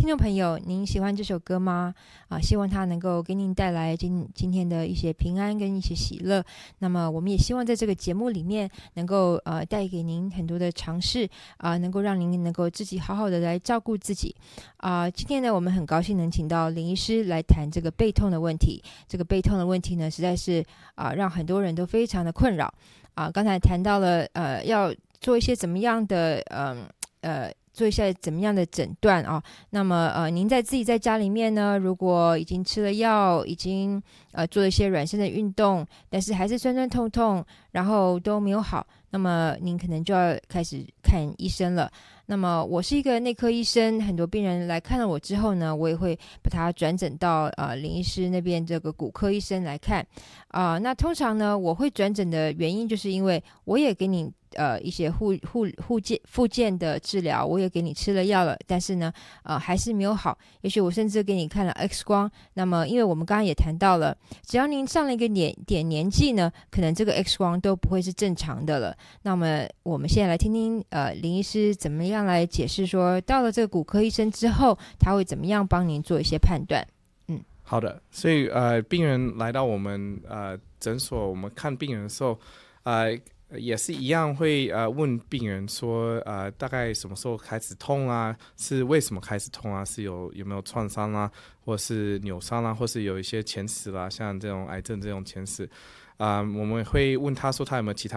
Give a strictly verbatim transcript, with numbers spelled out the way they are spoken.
听众朋友，您喜欢这首歌吗？啊，希望它能够给您带来今今天的一些平安跟一些喜乐。那么，我们也希望在这个节目里面能够呃带给您很多的尝试啊、呃，能够让您能够自己好好的来照顾自己啊、呃。今天呢，我们很高兴能请到林医师来谈这个背痛的问题。这个背痛的问题呢，实在是啊、呃、让很多人都非常的困扰啊、呃。刚才谈到了呃要做一些怎么样的嗯 呃, 呃做一下怎么样的诊断啊？那么呃，您在自己在家里面呢，如果已经吃了药，已经呃做了一些软身的运动，但是还是酸酸痛痛，然后都没有好，那么您可能就要开始看医生了。那么我是一个内科医生，很多病人来看了我之后呢，我也会把他转诊到呃林医师那边这个骨科医生来看啊、呃。那通常呢，我会转诊的原因就是因为我也给你呃一些护护护健复健的治疗，我也给你吃了药了，但是呢呃还是没有好。也许我甚至给你看了 X 光，那么因为我们刚刚也谈到了，只要您上了一个年点年纪呢，可能这个 X 光都不会是正常的了。那么我们现在来听听呃林医师怎么样来解释说，到了这个骨科医生之后，他会怎么样帮您做一些判断。嗯， 好的。所以呃病人来到我们呃诊所，我们看病人的时候呃也是一样会呃问病人说呃大概什么时候开始痛啊，是为什么开始痛啊，是有有没有创伤啊，或是扭伤啊，或是有一些前史啦，像这种癌症这种前史啊、呃、我们会问他说他有没有其他